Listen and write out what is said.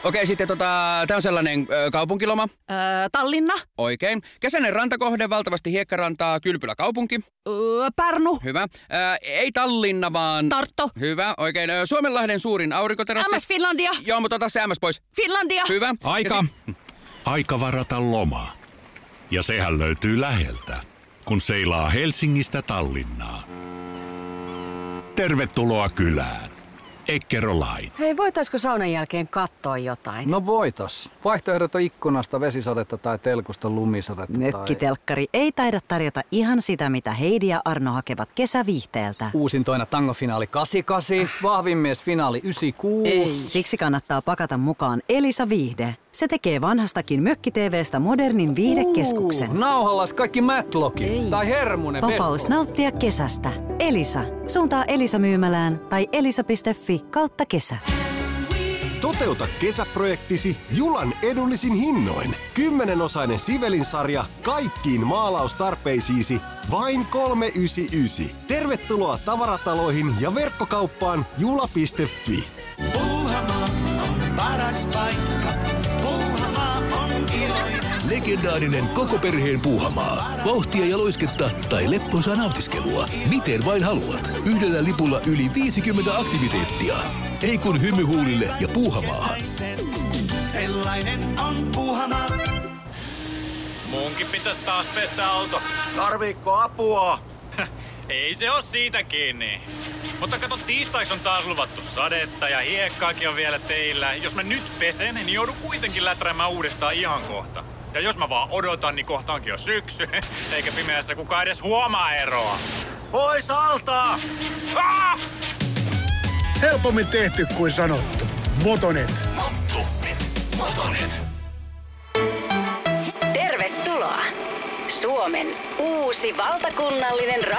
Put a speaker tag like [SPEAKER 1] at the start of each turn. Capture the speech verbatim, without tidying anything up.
[SPEAKER 1] Okei, sitten tota, tää on sellainen ö, kaupunkiloma.
[SPEAKER 2] Öö, Tallinna.
[SPEAKER 1] Oikein. Kesäinen rantakohde, valtavasti hiekkarantaa, Kylpylä kaupunki.
[SPEAKER 2] Öö, Pärnu.
[SPEAKER 1] Hyvä. Ö, ei Tallinna, vaan...
[SPEAKER 2] Tartto.
[SPEAKER 1] Hyvä, oikein. Ö, Suomenlahden suurin aurinkoterassi.
[SPEAKER 2] M S Finlandia.
[SPEAKER 1] Joo, mutta ota se M S pois.
[SPEAKER 2] Finlandia.
[SPEAKER 1] Hyvä.
[SPEAKER 3] Aika.
[SPEAKER 1] Si-
[SPEAKER 3] Aika varata loma. Ja sehän löytyy läheltä, kun seilaa Helsingistä Tallinnaan. Tervetuloa kylään. Eckerö Line.
[SPEAKER 4] Hei, voitaisko saunan jälkeen katsoa jotain?
[SPEAKER 5] No voitos. Vaihtoehdot on ikkunasta vesisadetta tai telkusta lumisadetta.
[SPEAKER 4] Mökkitelkkari ei taida tarjota ihan sitä, mitä Heidi ja Arno hakevat kesäviihteeltä.
[SPEAKER 5] Uusintoina tangofinaali kahdeksankymmentäkahdeksan, vahvin mies finaali yhdeksänkymmentäkuusi.
[SPEAKER 4] Ei. Siksi kannattaa pakata mukaan Elisa Viihde. Se tekee vanhastakin mökki-tv:stä modernin viihdekeskuksen.
[SPEAKER 5] Uh, nauhallas kaikki Matlockit.
[SPEAKER 4] Ei.
[SPEAKER 5] Tai Hermunen
[SPEAKER 4] Vapaus
[SPEAKER 5] Vespo.
[SPEAKER 4] nauttia kesästä. Elisa. Suuntaa Elisa-myymälään tai elisa piste fi kautta kesä.
[SPEAKER 6] Toteuta kesäprojektisi Julan edullisin hinnoin. Kymmenenosainen Sivelin-sarja kaikkiin maalaustarpeisiisi vain kolme yhdeksänkymmentäyhdeksän. Tervetuloa tavarataloihin ja verkkokauppaan jula piste fi.
[SPEAKER 7] Puuhamaa on paras paikka. Puuhamaa on iloinen.
[SPEAKER 8] Legendaarinen koko perheen Puuhamaa. Vauhtia ja loisketta tai leppoisaa nautiskelua. Miten vain haluat. Yhdellä lipulla yli viisikymmentä aktiviteettia. Ei kun hymyhuulille ja Puuhamaahan.
[SPEAKER 7] Sellainen on Puuhamaa.
[SPEAKER 9] Munkin pitäisi taas pestä auto.
[SPEAKER 6] Tarviikko apua?
[SPEAKER 9] Ei se oo siitä kiinni. Mutta kato, tiistaiksi on taas luvattu sadetta ja hiekkaakin on vielä teillä. Jos mä nyt pesen, niin joudun kuitenkin läträämään uudestaan ihan kohta. Ja jos mä vaan odotan, niin kohta onkin jo syksy. Eikä pimeässä kukaan edes huomaa eroa.
[SPEAKER 6] Pois alta!
[SPEAKER 9] Ah!
[SPEAKER 10] Helpommin tehty kuin sanottu. Motonet.
[SPEAKER 7] Motonet. Motonet.
[SPEAKER 11] Tervetuloa! Suomen uusi valtakunnallinen